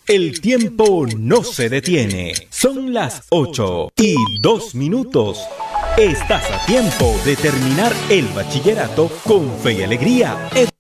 El tiempo no se detiene. Son las 8:02. Estás a tiempo de terminar el bachillerato con fe y alegría.